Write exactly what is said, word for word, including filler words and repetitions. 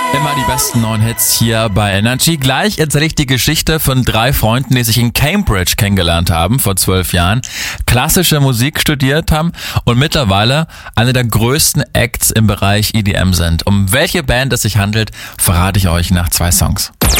Immer die besten neuen Hits hier bei Energy. Gleich erzähle ich die Geschichte von drei Freunden, die sich in Cambridge kennengelernt haben vor zwölf Jahren, klassische Musik studiert haben und mittlerweile eine der größten Acts im Bereich E D M sind. Um welche Band es sich handelt, verrate ich euch nach zwei Songs.